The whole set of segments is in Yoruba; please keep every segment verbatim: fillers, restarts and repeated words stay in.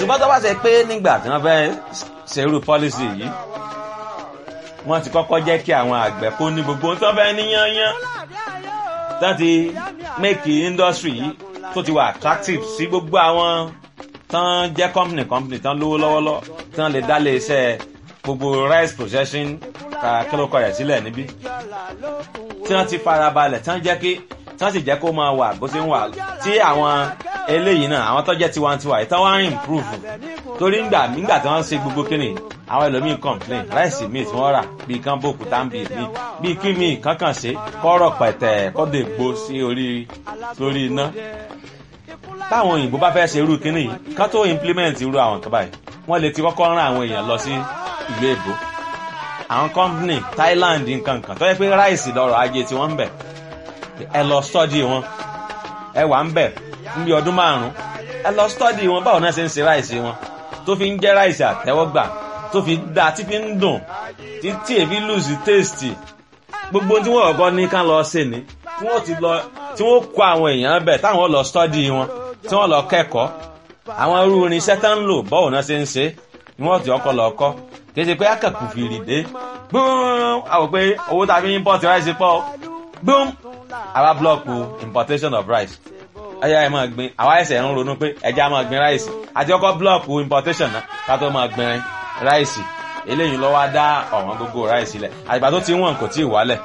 ṣùgbọ́n tó bá ṣe pé nígbà tí wọ́n fẹ́ ṣerú policy yìí wọ́n ti kọ́kọ́ jẹ́ kí àwọn àgbẹ̀ kó ní gbogbo tó fẹ́ ní yányán tán ti make industry yìí tó ti wà attractive sí gbogbo àwọn tán jẹ́ company company tán lówó lọ́wọ́lọ́ tán lè dá lé iṣẹ́ gbogbo rice processing kílókọ̀ rẹ̀ sílẹ̀ níbí tí wọ́n ti farabalẹ̀ tán jẹ́ kí tán sì jẹ́ kó máa wà bó ṣe ń wà tí àwọn eléyìí náà àwọn tó jẹ́ tiwantiwa yìí tán wá ń improve torí ńgbà nígbà tí wọ́n ń ṣe gbogbo kíni àwọn ẹlòmíín complain ráìsì míì tí wọ́n rà bíi kán bòkú táǹbì míì bíi kí míì kankan ṣe kọ́rọ̀ pẹ̀tẹ̀ kọ́dọ̀ ègbó sí orí lórí iná táwọn òyìnbó bá fẹ́ ṣe irú kíní yìí kán tó implement irú àwọn kan báyìí wọ́n lè ti kọ́kọ́ rán àwọn èèyàn lọ sí ìlú èbó àwọn company Thailand nǹkan kan tó yẹ pé ráìsì lọ́rọ̀ ajé tí wọ́n ń bẹ̀ ẹ lọ study wọn ẹ wà ń bẹ̀ níbi ọdún márùn-ún ẹ lọ study wọn báwo náà ṣe ń ṣe ráìsì wọn tó fi ń jẹ́ ráìsì àtẹ́wọ́gbà tó fi dá tí fi ń dùn tí èfi lose taste gbogbo tí wọ́n ọ̀gọ́ ní ká lọ ṣe ni tí wọ́n ti lọ tí wọ́n kó àwọn èèyàn bẹ̀ táwọn lọ study wọn tí wọ́n lọ kẹ́kọ̀ọ́ àwọn irú irinṣẹ́ tá ń lò báwo náà ṣe ń ṣe ni wọ́n ti ọkọ̀ lọ kọ́ kì í ṣe pé akẹ́kù fìrì dé gbọ́n àwọn pé owó tàbí import rice pọ̀ gbọ́n àwa blọ́ọ̀kù importation of rice ẹyà ẹ máa gbin àwa ẹsẹ̀ ń ronú pé ẹja máa gbin ráìsì àti ọkọ̀ blọ́ọ̀kù importation náà ká tó máa gbin ráìsì eléyìí ló wá dá ọ̀wọ́n gbogbo ráìsì lẹ̀ àgbà tó ti wọ̀n kò tí ì wálẹ̀.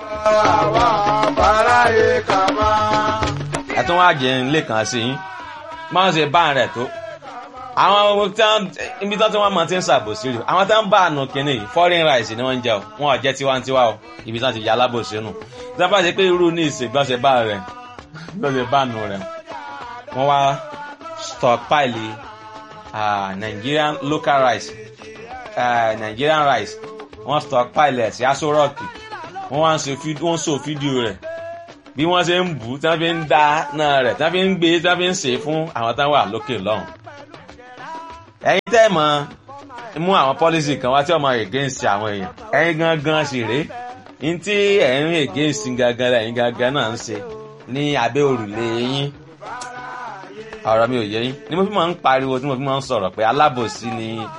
ẹ tún wá jẹ nílé kan sí yín máa ń ṣe bá rẹ̀ tó àwọn ibi tó tí wọ́n máa ti ń ṣàbòsí rẹ̀ àwọn tó ń bá àánú kínní yìí foreign rice ni wọ́n ń jẹ o wọn ò jẹ́ tiwantiwa o ibi tí wọ́n ti yà alábòsí nù tí wọ́n bá ṣe pé irú ní ìṣègbọ́nsẹ̀ bá rẹ̀ lọ́sẹ̀ bá nù rẹ̀ wọ́n wá stockpile uh, Nigerian local rice uh, Nigerian rice wọ́n stockpile ẹ̀ sí Aso Rock wọ́n wá ń so fídíò rẹ̀ bí wọ́n ṣe ń bù tí wọ́n fi ń dá náà rẹ̀ tí wọ́n fi ń gbé tí wọ́n fi ń ṣe fún àwọn táwọn wà lókè lọ́hùn. ẹ̀yin tẹ́ mọ̀ mú àwọn policy kan wá tí wọ́n máa against àwọn èèyàn ẹ̀yin gangan sì rèé ní tí ẹ̀yin against gangan lẹ́yìn gangan náà ń ṣe ní abẹ́ òrùlé yín ọ̀rọ̀ mi ò yé yín ni mo fi máa ń pariwo tí mo fi máa ń sọ̀rọ̀ pé alábòsí ni